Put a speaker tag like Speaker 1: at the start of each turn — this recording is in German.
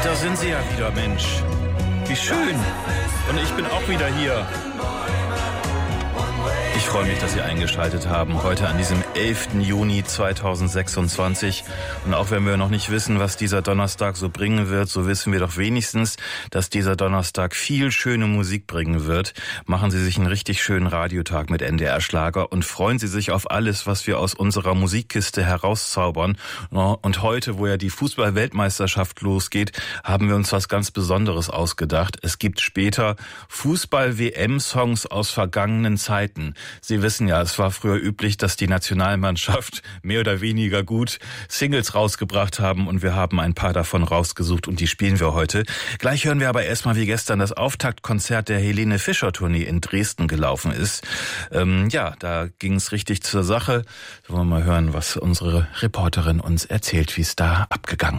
Speaker 1: Da sind Sie ja wieder, Mensch. Wie schön. Und ich bin auch wieder hier. Ich freue mich, dass Sie eingeschaltet haben, heute an diesem 11. Juni 2026. Und auch wenn wir noch nicht wissen, was dieser Donnerstag so bringen wird, so wissen wir doch wenigstens, dass dieser Donnerstag viel schöne Musik bringen wird. Machen Sie sich einen richtig schönen Radiotag mit NDR-Schlager und freuen Sie sich auf alles, was wir aus unserer Musikkiste herauszaubern. Und heute, wo ja die Fußball-Weltmeisterschaft losgeht, haben wir uns was ganz Besonderes ausgedacht. Es gibt später Fußball-WM-Songs aus vergangenen Zeiten. Sie wissen ja, es war früher üblich, dass die Nationalmannschaft mehr oder weniger gut Singles rausgebracht haben und wir haben ein paar davon rausgesucht und die spielen wir heute. Gleich hören wir aber erstmal, wie gestern das Auftaktkonzert der Helene Fischer Tournee in Dresden gelaufen ist. Da ging es richtig zur Sache. Wollen wir mal hören, was unsere Reporterin uns erzählt, wie es da abgegangen